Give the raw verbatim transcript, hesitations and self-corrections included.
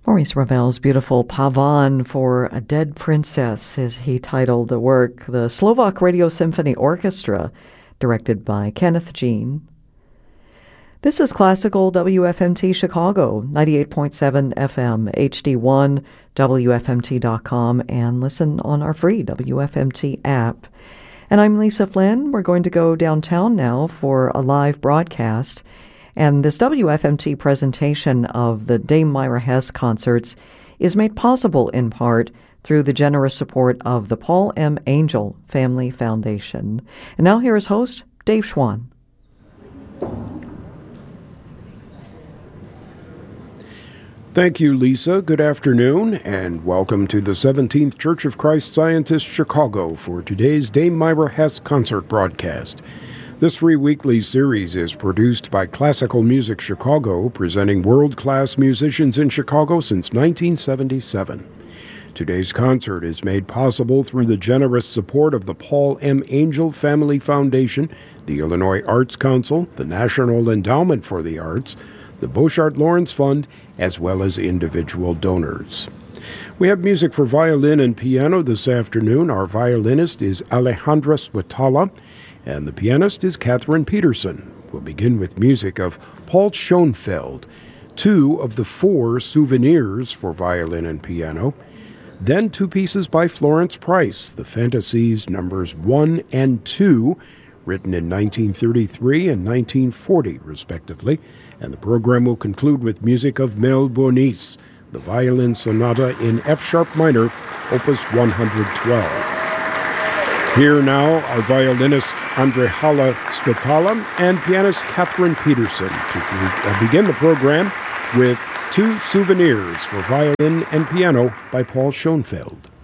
Maurice Ravel's beautiful Pavan for a Dead Princess, as he titled the work. The Slovak Radio Symphony Orchestra, directed by Kenneth Jean. This is Classical W F M T Chicago, ninety-eight point seven F M, H D one, W F M T dot com, and listen on our free W F M T app. And I'm Lisa Flynn. We're going to go downtown now for a live broadcast. And this W F M T presentation of the Dame Myra Hess concerts is made possible in part through the generous support of the Paul M. Angel Family Foundation. And now here is host Dave Schwann. Thank you, Lisa. Good afternoon, and welcome to the seventeenth Church of Christ Scientist Chicago for today's Dame Myra Hess concert broadcast. This free weekly series is produced by Classical Music Chicago, presenting world-class musicians in Chicago since nineteen seventy-seven. Today's concert is made possible through the generous support of the Paul M. Angel Family Foundation, the Illinois Arts Council, the National Endowment for the Arts, the Beauchart Lawrence Fund, as well as individual donors. We have music for violin and piano this afternoon. Our violinist is Alejandra Swetala, and the pianist is Catherine Peterson. We'll begin with music of Paul Schoenfeld, two of the four souvenirs for violin and piano, then two pieces by Florence Price, the Fantasies numbers one and two, written in nineteen thirty-three and nineteen forty, respectively, and the program will conclude with music of Mel Bonis, the Violin Sonata in F-sharp minor, Opus one twelve. Here now are violinist Andrehala Svitala and pianist Catherine Peterson to begin the program with two souvenirs for violin and piano by Paul Schoenfeld.